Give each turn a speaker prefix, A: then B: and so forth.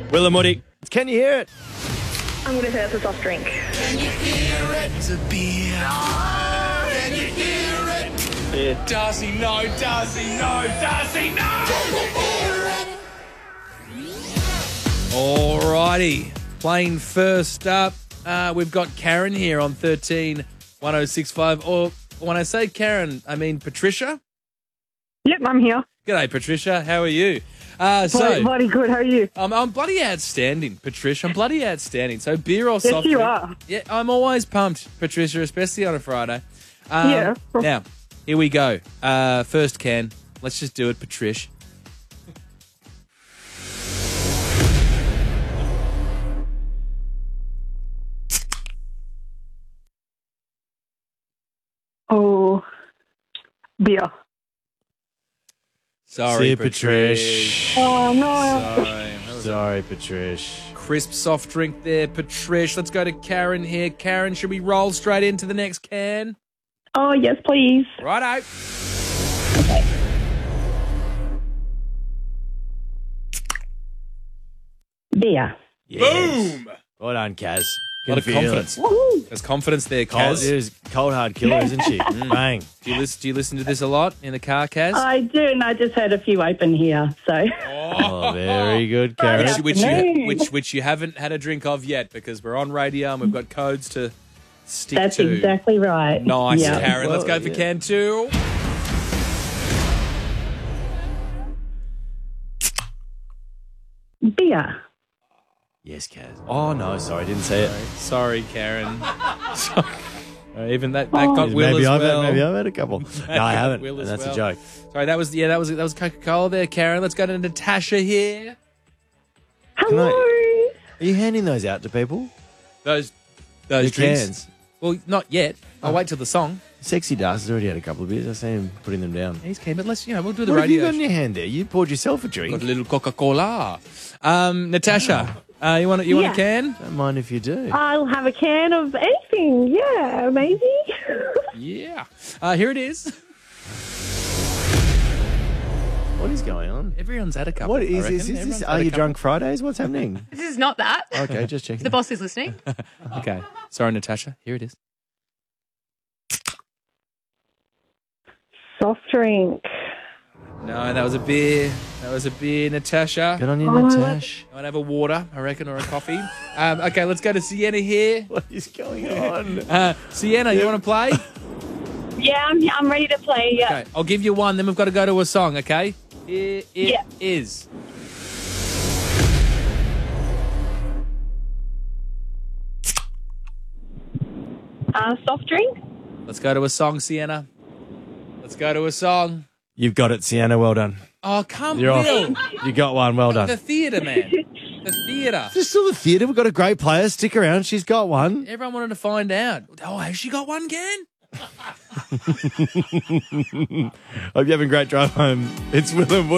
A: Willamuddy, can you hear it?
B: I'm going to say it's a soft drink.
C: Can you hear it? It's a beer. Can you hear it?
A: Yeah.
C: Darcy, no. Darcy, no. Darcy, no.
D: Alrighty. Playing first up, we've got Karen here on 131065. Or when I say Karen, I mean Patricia.
B: Yep, I'm here.
D: G'day, Patricia. How are you?
B: Bloody good. How are you?
D: I'm bloody outstanding, Patricia. I'm bloody outstanding. So beer or soft
B: you
D: drink?
B: are.
D: Yeah, I'm always pumped, Patricia, especially on a Friday.
B: Yeah.
D: Now, here we go. First can. Let's just do it, Patricia.
B: Oh, beer.
D: Sorry,
A: See,
D: Patricia.
B: Oh, no.
A: Sorry, Patricia.
D: Crisp soft drink there, Patricia. Let's go to Karen here. Karen, should we roll straight into the next can?
B: Oh, yes, please.
D: Righto.
B: Beer.
A: Yes.
D: Boom!
A: Well done, Kaz.
D: A lot of
A: Can feel
D: confidence.
A: it.
D: There's confidence there,
A: Cold,
D: Kaz.
A: there's cold hard killer, isn't she? Bang.
D: Do you listen to this a lot in the car, Kaz?
B: I do, and I just had a few open here, so.
A: Oh, very good, Karen.
B: Yeah.
D: which you haven't had a drink of yet because we're on radio and we've got codes to stick
B: That's
D: to.
B: exactly right.
D: Nice,
B: Yeah.
D: Karen. Let's go
A: Well,
D: for
A: yeah.
D: can two.
B: Beer.
A: Yes, Kaz. Oh, no, sorry, didn't say it.
D: Sorry, Karen. Even that got Will
A: maybe
D: as
A: I've
D: well.
A: maybe I've had a couple. No, I haven't.
D: Will
A: And
D: as
A: that's
D: well.
A: a joke.
D: Sorry, that was Coca-Cola there, Karen. Let's go to Natasha here.
B: Hello.
A: Are you handing those out to people?
D: Those
A: The
D: drinks.
A: cans.
D: Well, not yet. I'll wait till the song.
A: Sexy Dust has already had a couple of beers. I see him putting them down.
D: He's keen, but let's we'll do the
A: What have you
D: radio.
A: got in your hand there? You poured yourself a drink.
D: Got a little Coca-Cola. Natasha, you want a
B: Yeah.
D: can?
A: Don't mind if you do.
B: I'll have a can of anything. Yeah, amazing.
D: Yeah. Here it is.
A: What is going on?
D: Everyone's had a couple.
A: What
D: I
A: is
D: reckon.
A: this? Is
D: Everyone's
A: this
D: had
A: Are
D: a
A: You
D: couple.
A: Drunk Fridays? What's happening?
E: This is not that.
A: Okay, just checking.
E: The boss is listening.
D: Okay. Sorry, Natasha. Here it is.
B: Soft drink.
D: No, that was a beer. Natasha.
A: Good on you, Natash.
D: I'd have a water, I reckon, or a coffee. Okay, let's go to Sienna here.
A: What is going on?
D: Sienna, you want to play?
B: Yeah, I'm ready to play. Yeah.
D: Okay, I'll give you one, then we've got to go to a song, okay? Here it
B: Yeah.
D: is.
B: Soft drink.
D: Let's go to a song, Sienna. Let's go to a song.
A: You've got it, Sienna. Well done.
D: Oh, come
A: You're
D: Will.
A: off. You got one. Well
D: The
A: done.
D: theatre, man. The theatre.
A: Just still the theatre. We've got a great player. Stick around. She's got one.
D: Everyone wanted to find out. Oh, has she got one, Gan?
A: Hope you're having a great drive home. It's Will and Woody.